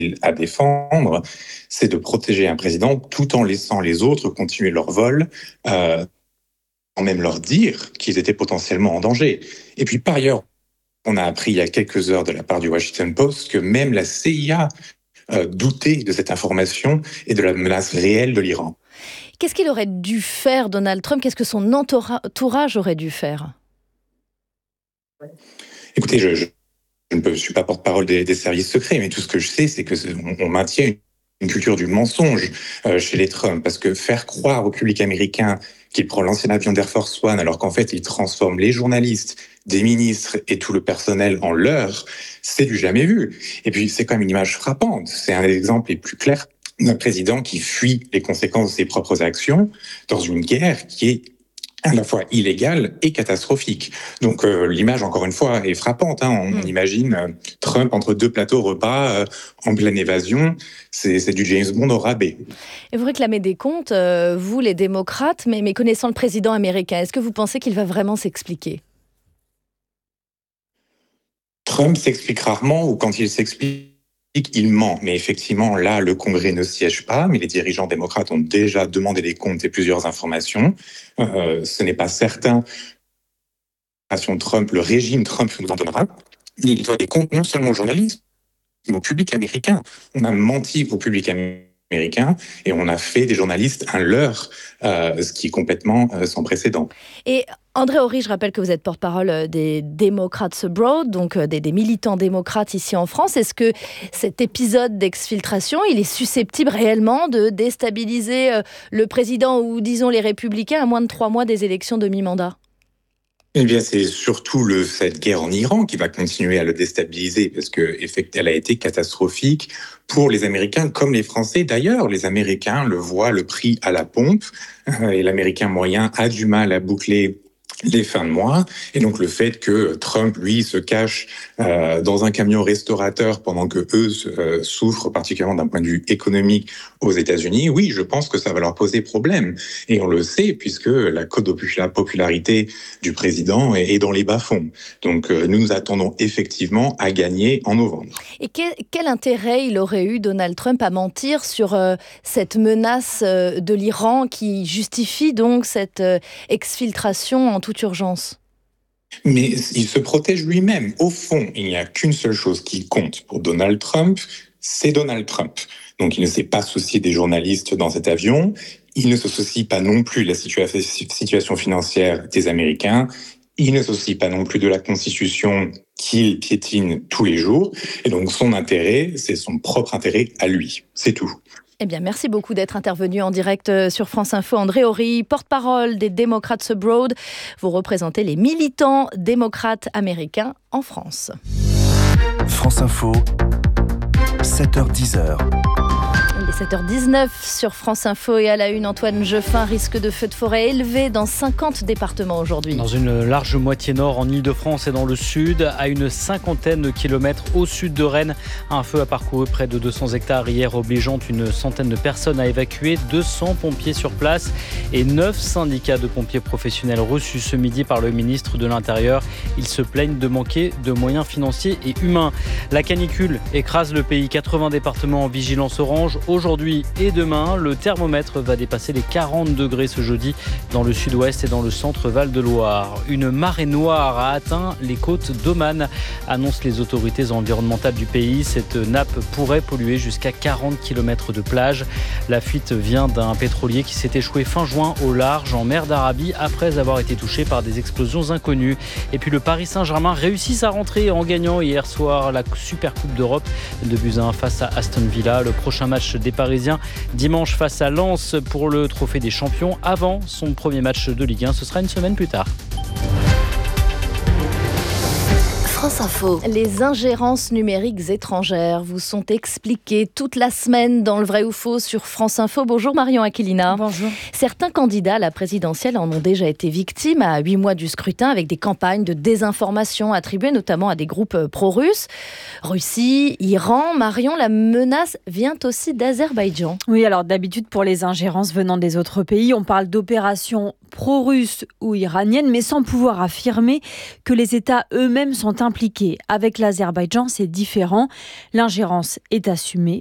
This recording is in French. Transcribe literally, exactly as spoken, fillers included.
à défendre, c'est de protéger un président tout en laissant les autres continuer leur vol, euh, sans même leur dire qu'ils étaient potentiellement en danger. Et puis par ailleurs, on a appris il y a quelques heures de la part du Washington Post que même la C I A euh, doutait de cette information et de la menace réelle de l'Iran. Qu'est-ce qu'il aurait dû faire, Donald Trump ? Qu'est-ce que son entourage aurait dû faire ? Écoutez, je... je... Je ne suis pas porte-parole des, des services secrets, mais tout ce que je sais, c'est qu'on on maintient une, une culture du mensonge euh, chez les Trump, parce que faire croire au public américain qu'il prend l'ancien avion d'Air Force One, alors qu'en fait il transforme les journalistes, des ministres et tout le personnel en leurres, c'est du jamais vu. Et puis c'est quand même une image frappante. C'est un des exemples les plus clairs d'un président qui fuit les conséquences de ses propres actions dans une guerre qui est à la fois illégale et catastrophique. Donc euh, l'image, encore une fois, est frappante. Hein. On, on imagine euh, Trump entre deux plateaux repas, euh, en pleine évasion. C'est, c'est du James Bond au rabais. Et vous réclamez des comptes, euh, vous les démocrates, mais, mais connaissant le président américain, est-ce que vous pensez qu'il va vraiment s'expliquer ? Trump s'explique rarement, ou quand il s'explique, il ment. Mais effectivement, là, le Congrès ne siège pas, mais les dirigeants démocrates ont déjà demandé des comptes et plusieurs informations. Euh, ce n'est pas certain. Trump, le régime Trump nous en donnera. Il doit des comptes non seulement aux journalistes, mais au public américain. On a menti au public américain et on a fait des journalistes un leurre, euh, ce qui est complètement euh, sans précédent. Et André Horry, je rappelle que vous êtes porte-parole des démocrates abroad, donc des, des militants démocrates ici en France. Est-ce que cet épisode d'exfiltration, il est susceptible réellement de déstabiliser le président ou, disons, les républicains à moins de trois mois des élections de mi-mandat ? Eh bien, c'est surtout le, cette guerre en Iran qui va continuer à le déstabiliser parce qu'elle a été catastrophique pour les Américains comme les Français. D'ailleurs, les Américains le voient, le prix à la pompe, et l'Américain moyen a du mal à boucler les fins de mois. Et donc, le fait que Trump, lui, se cache euh, dans un camion restaurateur pendant que eux euh, souffrent particulièrement d'un point de vue économique aux États-Unis, oui, je pense que ça va leur poser problème. Et on le sait puisque la cote de popularité du président est dans les bas-fonds. Donc, euh, nous nous attendons effectivement à gagner en novembre. Et quel, quel intérêt il aurait eu, Donald Trump, à mentir sur euh, cette menace euh, de l'Iran qui justifie donc cette euh, exfiltration en toute urgence ? Mais il se protège lui-même. Au fond, il n'y a qu'une seule chose qui compte pour Donald Trump, c'est Donald Trump. Donc il ne s'est pas soucié des journalistes dans cet avion, il ne se soucie pas non plus de la situa- situation financière des Américains, il ne se soucie pas non plus de la Constitution qu'il piétine tous les jours. Et donc son intérêt, c'est son propre intérêt à lui. C'est tout. Eh bien, merci beaucoup d'être intervenu en direct sur France Info. André Horry, porte-parole des démocrates abroad. Vous représentez les militants démocrates américains en France. France Info, sept heures dix. Il est sept heures dix-neuf sur France Info et à la une, Antoine Geoffin, risque de feux de forêt élevé dans cinquante départements aujourd'hui. Dans une large moitié nord en Ile-de-France et dans le sud, à une cinquantaine de kilomètres au sud de Rennes, un feu a parcouru près de deux cents hectares hier, obligeant une centaine de personnes à évacuer, deux cents pompiers sur place et neuf syndicats de pompiers professionnels reçus ce midi par le ministre de l'Intérieur. Ils se plaignent de manquer de moyens financiers et humains. La canicule écrase le pays, quatre-vingts départements en vigilance orange. Aujourd'hui et demain, le thermomètre va dépasser les quarante degrés ce jeudi dans le sud-ouest et dans le centre Val-de-Loire. Une marée noire a atteint les côtes d'Oman, annoncent les autorités environnementales du pays. Cette nappe pourrait polluer jusqu'à quarante kilomètres de plage. La fuite vient d'un pétrolier qui s'est échoué fin juin au large en mer d'Arabie après avoir été touché par des explosions inconnues. Et puis le Paris Saint-Germain réussit sa rentrée en gagnant hier soir la Super Coupe d'Europe de buts à un face à Aston Villa. Le prochain match des Parisiens dimanche face à Lens pour le trophée des champions avant son premier match de Ligue un. Ce sera une semaine plus tard. France Info. Les ingérences numériques étrangères vous sont expliquées toute la semaine dans le vrai ou faux sur France Info. Bonjour Marion Aquilina. Bonjour. Certains candidats à la présidentielle en ont déjà été victimes à huit mois du scrutin avec des campagnes de désinformation attribuées notamment à des groupes pro-russes. Russie, Iran. Marion, la menace vient aussi d'Azerbaïdjan. Oui, alors d'habitude pour les ingérences venant des autres pays, on parle d'opérations pro-russes ou iraniennes, mais sans pouvoir affirmer que les États eux-mêmes sont impliqués. Avec l'Azerbaïdjan, c'est différent. L'ingérence est assumée